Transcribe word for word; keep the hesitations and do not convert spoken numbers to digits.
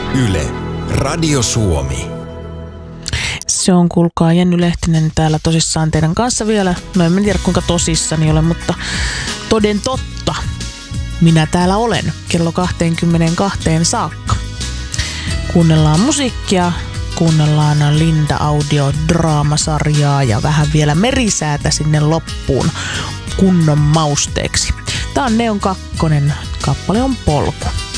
Yle, Radio Suomi. Se on, kuulkaa, Jenny Lehtinen täällä tosissaan teidän kanssa vielä. No en tiedä kuinka tosissani olen, mutta toden totta. Minä täällä olen kello kaksikymmentäkaksi saakka. Kuunnellaan musiikkia, kuunnellaan Linda Audio-draamasarjaa ja vähän vielä merisäätä sinne loppuun kunnon mausteeksi. Tää on Neon kakkonen, kappale on Polku.